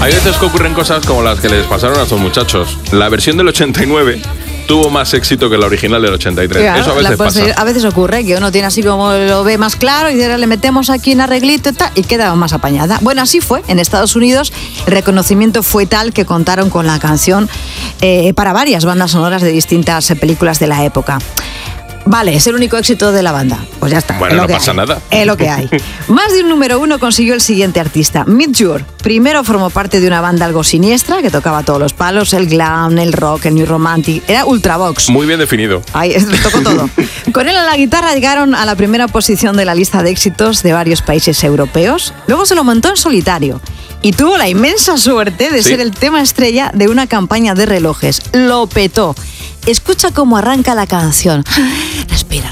Hay veces que ocurren cosas como las que les pasaron a estos muchachos. La versión del 89 tuvo más éxito que la original del 83. Claro, eso a veces pasa. A veces ocurre que uno tiene así como lo ve más claro y le metemos aquí un arreglito y tal, y queda más apañada. Bueno, así fue. En Estados Unidos el reconocimiento fue tal que contaron con la canción para varias bandas sonoras de distintas películas de la época. Vale, es el único éxito de la banda. Pues ya está. Bueno, no pasa nada. Es lo que hay. Más de un número 1 consiguió el siguiente artista, Midge. Primero formó parte de una banda algo siniestra que tocaba todos los palos, el glam, el rock, el new romantic. Era Ultravox. Muy bien definido. Ahí tocó todo. Con él a la guitarra llegaron a la primera posición de la lista de éxitos de varios países europeos. Luego se lo montó en solitario y tuvo la inmensa suerte de ser el tema estrella de una campaña de relojes. Lo petó. Escucha cómo arranca la canción. Respira.